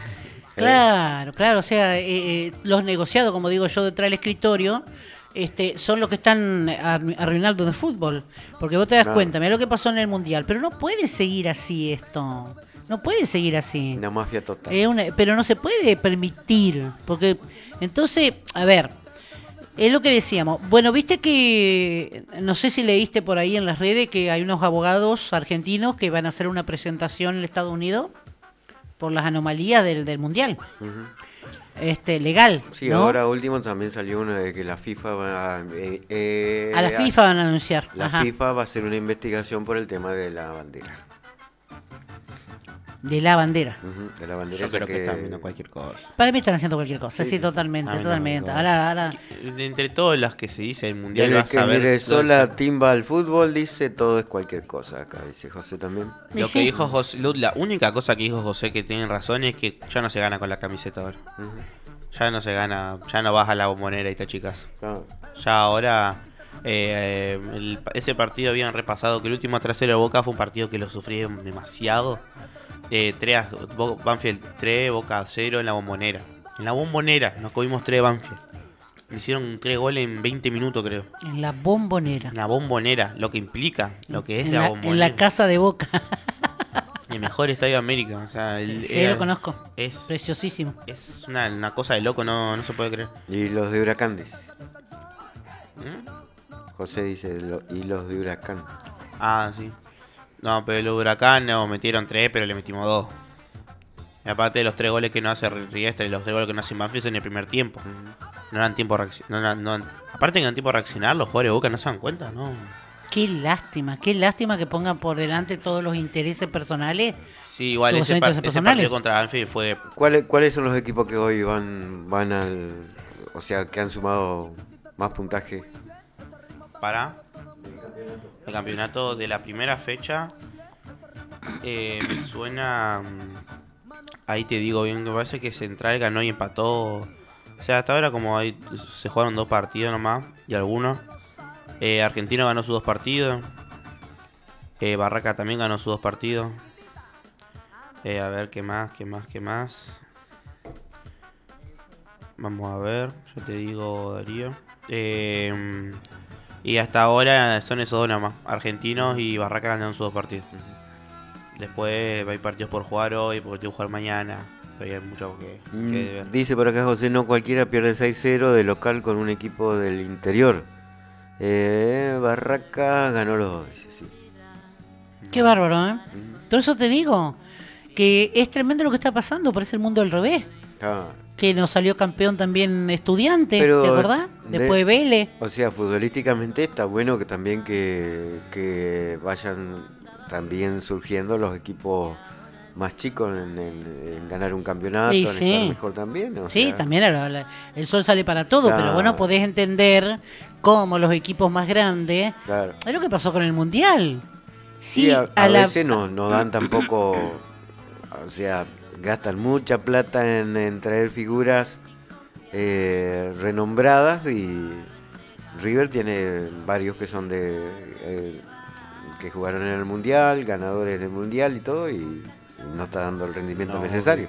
Claro, claro, o sea, eh, eh, los negociados, como digo yo, detrás del escritorio, este, son los que están arru- arruinando el fútbol. Porque vos te das Claro. cuenta, mira lo que pasó en el Mundial, pero no puede seguir así esto. No puede seguir así. Una mafia total. Es una- pero no se puede permitir, porque entonces, a ver, es lo que decíamos. Bueno, viste que, no sé si leíste por ahí en las redes que hay unos abogados argentinos que van a hacer una presentación en Estados Unidos por las anomalías del, del Mundial. Ujú. Este, legal. Sí, ¿no? ahora último también salió uno de que la FIFA va a... eh, eh, A la FIFA van a anunciar. La Ajá. FIFA va a hacer una investigación por el tema de la bandera. De la bandera. Ujú, de la bandera Yo esa creo que están viendo cualquier cosa. Para mí están haciendo cualquier cosa. Sí, Sí, sí, sí. totalmente, A mí no me totalmente. digas. Ahora, ahora. De entre todas las que se dice el mundial Desde vas que a ver ingresó lo- la timba al fútbol, dice todo es cualquier cosa. Acá dice José también. Y lo sí. que dijo José, lo- la única cosa que dijo José que tiene razón es que ya no se gana con la camiseta ahora. Ujú. Ya no se gana, ya no vas a la Bombonera y te chicas. Ah, Ya ahora, eh, el- ese partido habían repasado que el último tres cero de Boca fue un partido que lo sufrí demasiado. Eh, tres a- Bo- Banfield tres, Boca cero en la Bombonera. En la Bombonera nos comimos tres de Banfield. Le hicieron tres goles en veinte minutos, creo. En la Bombonera. En la Bombonera, lo que implica, lo que es en, la, la, Bombonera. en la casa de Boca. El mejor estadio de América. O sea, el- Sí, era- lo conozco. Es, Preciosísimo. es una, una cosa de loco, no, no se puede creer. y los de Huracán, dice. ¿Mm? José dice, lo- y los de Huracán. Ah, sí. No, pero el Huracán nos metieron tres, pero le metimos dos. Y aparte de los tres goles que no hace Riestra y los tres goles que no hace Banfield en el primer tiempo. No dan tiempo a reaccionar. No, no- aparte que no dan tiempo a reaccionar, los jugadores de Boca no se dan cuenta, ¿no? Qué lástima, qué lástima que pongan por delante todos los intereses personales. Sí, igual Tuvo ese, sus par- intereses ese personales. partido contra Banfield fue... ¿Cuáles, ¿Cuáles son los equipos que hoy van, van al... O sea, que han sumado más puntaje? para el campeonato de la primera fecha. Eh, me suena... mm, Ahí te digo bien, me parece que Central ganó y empató. O sea, hasta ahora como ahí se jugaron dos partidos nomás y algunos. Eh, Argentino ganó sus dos partidos. Eh, Barraca también ganó sus dos partidos. Eh, a ver, ¿qué más? ¿Qué más? ¿Qué más? Vamos a ver, yo te digo, Darío. Eh, y hasta ahora son esos dos nomás. Argentinos y Barraca ganaron sus dos partidos. Después hay partidos por jugar hoy, partidos por jugar mañana. Todavía hay mucho que, Mm, que ver. Dice por acá José, no cualquiera pierde seis cero de local con un equipo del interior. Eh, Barraca ganó los dos, dice, sí. Qué bárbaro, ¿eh? Mm. Por eso te digo que es tremendo lo que está pasando, parece el mundo al revés. Ah, Que nos salió campeón también Estudiante, Pero ¿te acordás? de- Después de Vélez. o sea, futbolísticamente está bueno que también que, que vayan también surgiendo los equipos más chicos en, en- en ganar un campeonato, Sí, en sí. estar mejor también. o Sí, sea, también la- la- el sol sale para todo, Claro. pero bueno, podés entender cómo los equipos más grandes... Claro. Es lo que pasó con el Mundial. Sí, Sí, a, a a la- veces no, no dan tampoco, o sea, gastan mucha plata en, en traer figuras eh, renombradas y River tiene varios que son de eh, que jugaron en el Mundial, ganadores del Mundial y todo y, y no está dando el rendimiento No, necesario.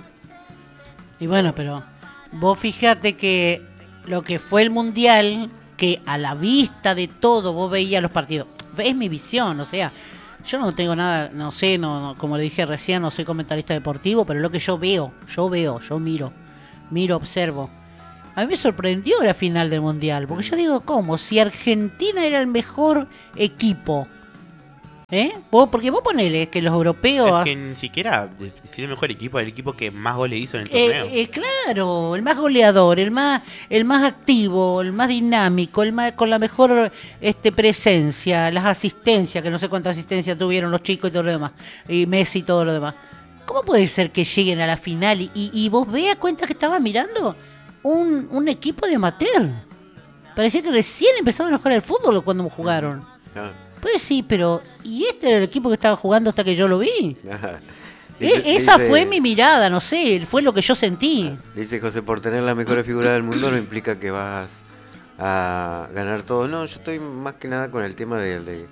Y bueno, pero vos fíjate que lo que fue el Mundial, que a la vista de todo vos veías los partidos. Es mi visión, o sea, yo no tengo nada, no sé, no, no, como le dije recién, no soy comentarista deportivo, pero lo que yo veo, yo veo, yo miro, miro, observo. A mí me sorprendió la final del Mundial, porque yo digo, ¿cómo? Si Argentina era el mejor equipo, ¿eh? Vos, porque vos ponele que los europeos... Es que ni siquiera de- si el mejor equipo, el equipo que más goles hizo en el Eh, torneo. eh, claro, el más goleador, el más, el más activo, el más dinámico, el más con la mejor este presencia, las asistencias, que no sé cuántas asistencias tuvieron los chicos y todo lo demás, y Messi y todo lo demás. ¿Cómo puede ser que lleguen a la final y, y, y vos veas cuenta que estaba mirando un, un equipo de amateur? Parecía que recién empezaron a jugar al fútbol cuando jugaron. Ah, Pues sí, pero ¿y este era el equipo que estaba jugando hasta que yo lo vi? ah. E- Dice- esa dice- fue mi mirada, no sé, fue lo que yo sentí. Dice José, por tener las mejores figuras del mundo no implica que vas a ganar todo. No, yo estoy más que nada con el tema del- de,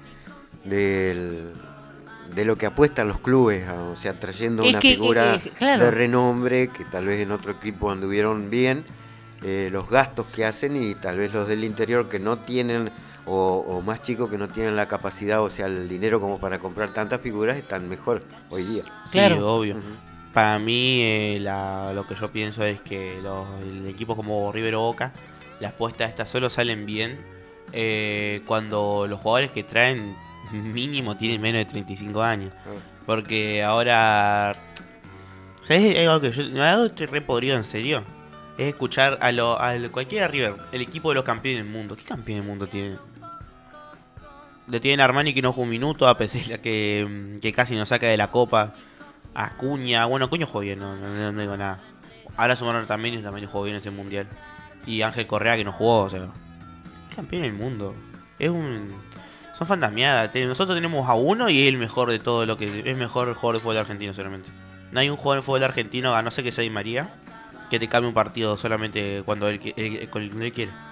del- de lo que apuestan los clubes, a- o sea, trayendo Es una que, figura eh, eh, claro. de renombre que tal vez en otro equipo anduvieron bien, eh, los gastos que hacen y tal vez los del interior que no tienen, o, o más chicos que no tienen la capacidad, o sea, el dinero como para comprar tantas figuras, están mejor hoy día. Sí, claro. obvio. Ujú. Para mí, eh, la- lo que yo pienso es que los el equipos como River o Boca, las apuestas estas solo salen bien eh, cuando los jugadores que traen mínimo tienen menos de treinta y cinco años. Ah. Porque ahora... ¿Sabes? Hay algo que yo algo que estoy re podrido en serio. Es escuchar a, lo, a lo- cualquiera River, el equipo de los campeones del mundo. ¿Qué campeón del mundo tiene? Le tienen a Armani que no jugó un minuto, a pesar de que, que casi nos saca de la copa. Acuña, bueno, Acuña jugó bien, no, no, no digo nada. Ahora sumaron también y también jugó bien ese mundial. Y Ángel Correa que no jugó, o sea. ¿Qué campeón del mundo? Es un. Son fantasmeadas. Te- Nosotros tenemos a uno y es el mejor de todo lo que. Es el mejor jugador de fútbol argentino, seguramente. No hay un jugador de fútbol argentino, a no ser que sea Di María, que te cambie un partido solamente cuando él, qui- él- cuando él quiere.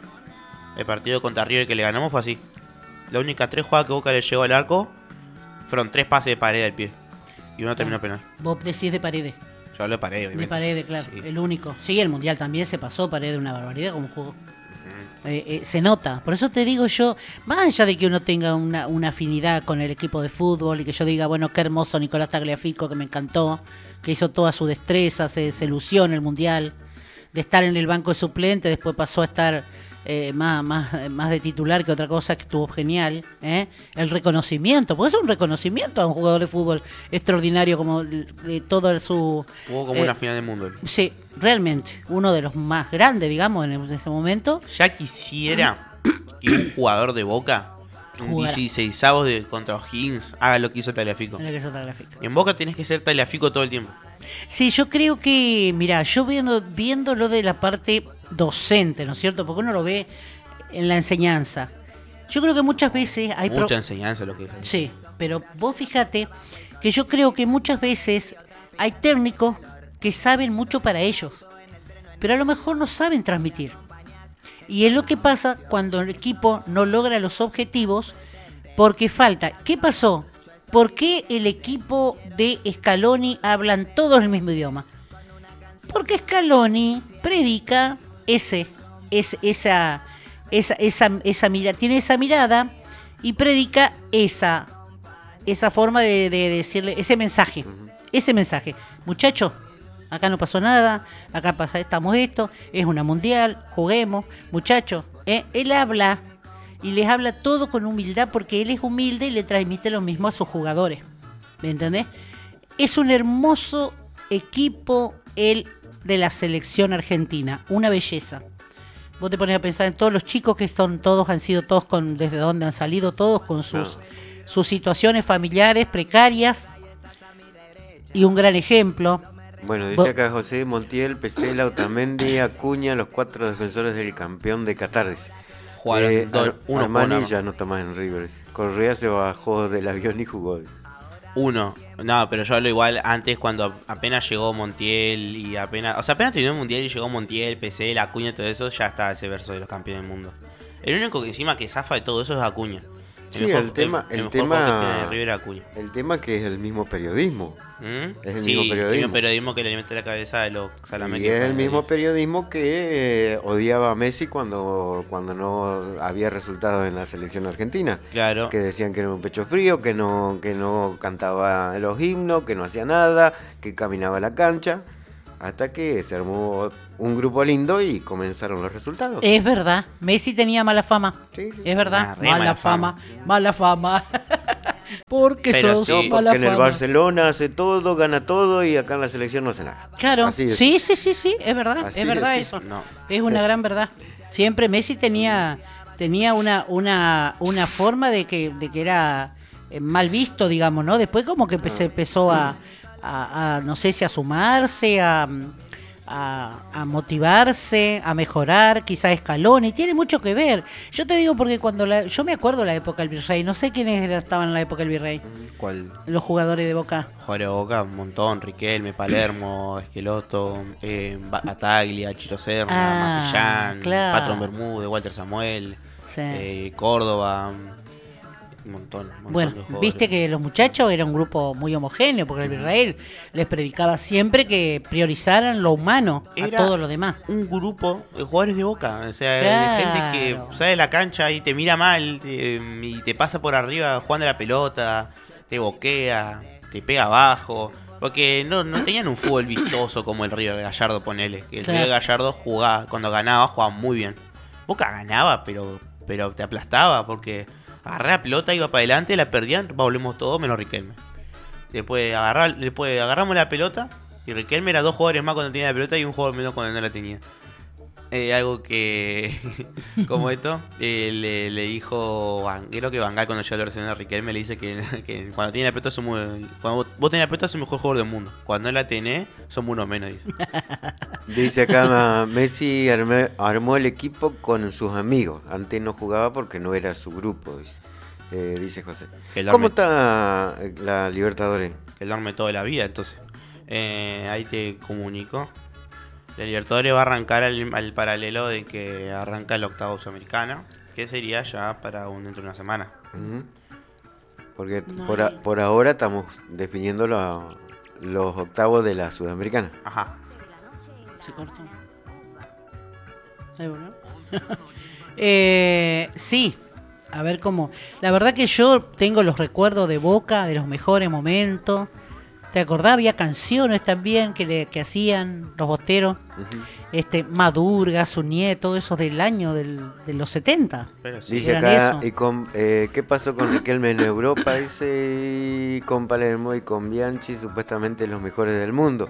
El partido contra River que le ganamos fue así. La única tres jugadas que Boca le llegó al arco fueron tres pases de pared al pie. Y uno terminó penal. Vos decís de Paredes. Yo hablo de pared, De obviamente. Paredes, claro. Sí. El único. Sí, el Mundial también se pasó Paredes una barbaridad como jugó. Eh, eh, se nota. Por eso te digo yo, más allá de que uno tenga una, una afinidad con el equipo de fútbol y que yo diga, bueno, qué hermoso Nicolás Tagliafico, que me encantó, que hizo toda su destreza, se, se lució en el Mundial, de estar en el banco de suplente, después pasó a estar eh, más, más, más de titular que otra cosa, que estuvo genial. ¿eh? El reconocimiento, porque es un reconocimiento a un jugador de fútbol extraordinario como eh, todo su... Jugó como eh, una final del mundo. él. Sí, realmente, uno de los más grandes, digamos, en ese momento. Ya quisiera que un jugador de Boca, un Jugara. dieciséis avos de contra O'Higgins, haga lo que hizo Tagliafico. En la que se Tagliafico. En Boca tenés que ser Tagliafico todo el tiempo. Sí, yo creo que, mira, yo viendo, viendo lo de la parte docente, ¿no es cierto? Porque uno lo ve en la enseñanza. Yo creo que muchas veces hay... pro- Mucha enseñanza lo que es. Sí, pero vos fíjate que yo creo que muchas veces hay técnicos que saben mucho para ellos, pero a lo mejor no saben transmitir. Y es lo que pasa cuando el equipo no logra los objetivos porque falta. ¿Qué pasó? ¿Por qué el equipo de Scaloni hablan todos el mismo idioma? Porque Scaloni predica ese, es, esa, esa, esa, esa mira, tiene esa mirada y predica esa, esa forma de, de decirle, ese mensaje, ese mensaje. Muchachos, acá no pasó nada, acá pasa, estamos esto, es una mundial, juguemos, muchachos. ¿eh? Él habla y les habla todo con humildad porque él es humilde y le transmite lo mismo a sus jugadores. ¿Me entendés? Es un hermoso equipo el de la selección argentina, una belleza. Vos te pones a pensar en todos los chicos que son todos, han sido todos con, desde donde han salido todos con sus, sus situaciones familiares precarias y un gran ejemplo. Bueno, Vos- dice acá José Montiel, Pesela, Otamendi, Acuña, los cuatro defensores del campeón de Qatar. dice. Jugaron Eh, dos- Ar- uno Armani por ya no está más en River. dice. Correa se bajó del avión y jugó. dice. Uno. No, pero yo hablo igual antes cuando apenas llegó Montiel y apenas... O sea, apenas terminó el Mundial y llegó Montiel, P C, la Acuña y todo eso, ya está ese verso de los campeones del mundo. El único que encima que zafa de todo eso es Acuña. Sí, mejor- el tema- el mejor tema- jugador que tiene de River es Acuña. El tema que es el mismo periodismo. ¿Mm? Es el Sí, mismo periodismo. el mismo periodismo que le mete la cabeza de los salameques. Y es el para mismo ellos. periodismo que eh, odiaba a Messi cuando, cuando no había resultados en la selección argentina. Claro. Que decían que era un pecho frío, que no, que no cantaba los himnos, que no hacía nada, que caminaba a la cancha. Hasta que se armó un grupo lindo y comenzaron los resultados. Es verdad, Messi tenía mala fama. Sí, sí, sí. Es verdad, Ah, re mala, mala fama, fama. mala fama. Porque Pero sos sí. No, mala porque en el fama. Barcelona hace todo, gana todo y acá en la selección no hace nada. Claro, Así es. sí, sí, sí, sí, es verdad, Así es verdad es, eso. No. Es una gran verdad. Siempre Messi tenía tenía una una una forma de que de que era eh, mal visto, digamos, ¿no? Después como que se empezó a, a, a, no sé si a sumarse, a, a, a motivarse, a mejorar, quizás Scaloni, tiene mucho que ver. Yo te digo porque cuando la, yo me acuerdo la época del Virrey, no sé quiénes era- estaban en la época del Virrey, ¿Cuál? los jugadores de Boca. Jugadores de Boca, un montón. Riquelme, Palermo, Esqueloto, eh, Bataglia, Chiro Serna, Ah, Matillán, claro. Patrón Bermúdez, Walter Samuel, Sí. eh, Córdoba. Un montón. un montón Bueno, de jugadores. viste que los muchachos eran un grupo muy homogéneo, porque el Virrey les predicaba siempre que priorizaran lo humano a Era todo lo demás. un grupo de jugadores de Boca, o sea, de Claro. gente que sale de la cancha y te mira mal te- y te pasa por arriba jugando la pelota, te boquea, te pega abajo, porque no, no tenían un fútbol vistoso como el Río de Gallardo, ponele, que el Claro. Río de Gallardo jugaba, cuando ganaba jugaba muy bien. Boca ganaba, pero, pero te aplastaba porque agarraba la pelota, iba para adelante, la perdían, volvemos todos menos Riquelme. Después, agarrar, después agarramos la pelota y Riquelme era dos jugadores más cuando tenía la pelota y un jugador menos cuando no la tenía. Eh, algo que, como esto, eh, le, le dijo, Van- creo que Van Gaal cuando llegó al Barcelona, Riquelme le dice que, que cuando tiene la pelota somos, cuando vos, vos tenés la pelota sos el mejor jugador del mundo. Cuando no la tenés, somos uno menos, dice. Dice acá ma- Messi armé- armó el equipo con sus amigos. Antes no jugaba porque no era su grupo, dice, eh, dice José. Que lo ¿Cómo arme- está eh, la Libertadores? Que lo arme toda la vida, entonces. Eh, ahí te comunico. La Libertadores va a arrancar al, al paralelo de que arranca el octavo sudamericano, que sería ya para un, dentro de una semana. Ujú. Porque No por, hay- a- por ahora estamos definiendo la- los octavos de la Sudamericana. Ajá. Se cortó. Ahí volvió. eh, sí, a ver cómo. La verdad que yo tengo los recuerdos de Boca, de los mejores momentos. ¿Te acordás? Había canciones también que, le, que hacían los bosteros. Ujú. Este, Madurga, su nieto, esos del año del, de los setenta. Pero sí. Dice eran acá, eso. y con, eh, ¿qué pasó con Riquelme en Europa? Dice, y con Palermo y con Bianchi, supuestamente los mejores del mundo.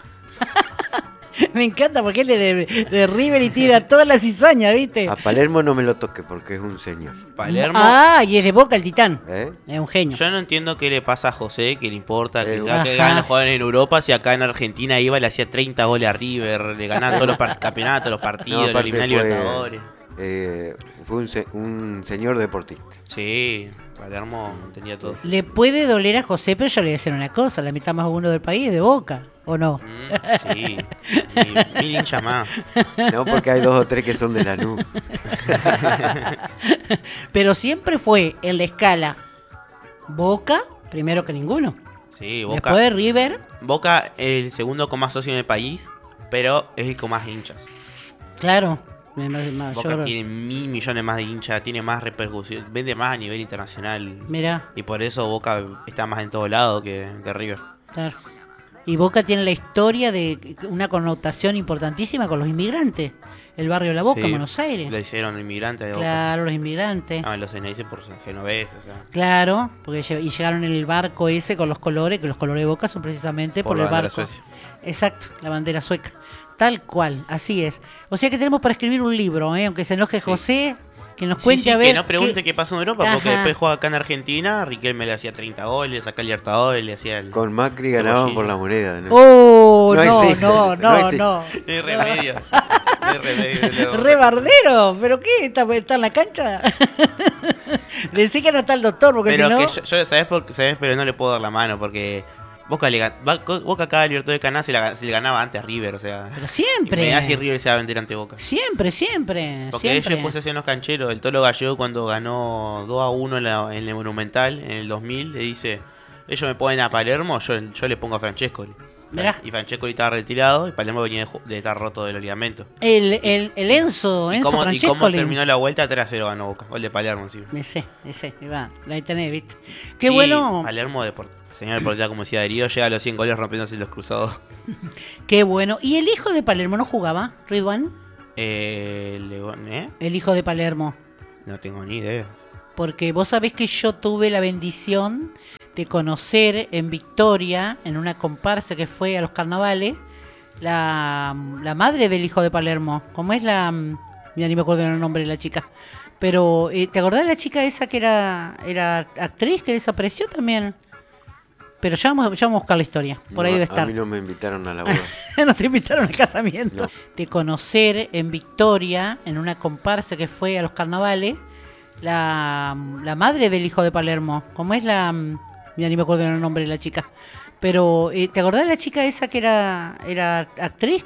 Me encanta porque él es de, de River y tira todas las cizañas, ¿viste? A Palermo no me lo toque porque es un señor. Palermo. Ah, y es de Boca el titán. ¿Eh? Es un genio. Yo no entiendo qué le pasa a José, que le importa que, Eh, que Ajá. ganen los jugadores en Europa, si acá en Argentina iba y le hacía treinta goles a River, le ganaban todos los par- campeonatos, los No, partidos, le aparte eliminaban fue, Libertadores. eh, fue un, se- un señor deportista. Sí, Palermo tenía todo. Le puede doler a José, pero yo le voy a decir una cosa, la mitad más uno del país es de Boca, ¿o no? Mm, sí, mil, mil hinchas más. No, porque hay dos o tres que son de la nube. Pero siempre fue en la escala Boca, primero que ninguno. Sí, Boca, Después River, Boca el segundo con más socios en el país, pero es el con más hinchas. claro. Me- me- me- yo Boca creo- tiene mil millones más de hinchas, tiene más repercusión, vende más a nivel internacional. Mirá, Y por eso Boca está más en todo lado que, que River. claro. Y Boca tiene la historia de una connotación importantísima con los inmigrantes. El barrio La Boca, Sí, en Buenos Aires. Lo hicieron inmigrantes de Boca. Claro, los inmigrantes. Ah, los N S por genoveses, o sea, Claro, porque lle- y llegaron en el barco ese con los colores, que los colores de Boca son precisamente por, por la el bandera barco. Suecia. Exacto, la bandera sueca. Tal cual, así es. O sea que tenemos para escribir un libro, ¿eh? Aunque se enoje Sí. José, que nos Sí, cuente sí, a ver. que no pregunte qué- qué pasó en Europa, porque Ajá. después juega acá en Argentina, Riquelme le hacía treinta goles, acá el Libertadores le hacía el... Con Macri ganaban por la moneda. ¿no? Oh, No no, existe, no, ese, no, no no. existe. No hay remedio, no hay remedio. no. Re bardero, ¿pero qué? ¿Está, está en la cancha? Decí que no está el doctor, porque Pero si no... que yo, yo ¿sabes por qué? ¿Sabes? Pero no le puedo dar la mano, porque Boca, le, gan- va- Boca acá el Libertadores de Canadá se, la, se le ganaba antes a River, o sea... Pero Y siempre. me da si River se va a vender ante Boca. Siempre, siempre. Porque siempre. ellos después se hacían los cancheros. El Tolo Gallego cuando ganó dos a uno en, la- en el Monumental en el dos mil le dice, ellos me ponen a Palermo, yo, yo le pongo a Francescoli. Mirá. Y Francescoli estaba retirado y Palermo venía de, ju- de estar roto del ligamento. El, el, el Enzo, ¿Y Enzo cómo, y cómo Francescoli. terminó la vuelta? tres a cero ganó Boca. Gol de Palermo encima. Ese, ese, ahí va, ahí tenés, ¿viste? Qué Sí, bueno, Palermo, deport- señor deportista, como decía Darío, llega a los cien goles rompiéndose los cruzados. qué bueno. ¿Y el hijo de Palermo no jugaba, Ridwan? Eh, León, ¿eh? El hijo de Palermo. No tengo ni idea. Porque vos sabés que yo tuve la bendición de conocer en Victoria, en una comparsa que fue a los carnavales, la, la madre del hijo de Palermo. ¿Cómo es la...? Mira, ni me acuerdo el nombre de la chica. Pero, eh, ¿te acordás de la chica esa que era, era actriz, que desapareció también? Pero ya vamos, ya vamos a buscar la historia. Por ahí No, debe a estar. mí no me invitaron a la boda. No te invitaron al casamiento. No. De conocer en Victoria, en una comparsa que fue a los carnavales, la, la madre del hijo de Palermo. ¿Cómo es la...? Mira, ni me acuerdo el nombre de la chica. Pero, eh, ¿te acordás de la chica esa que era, era actriz?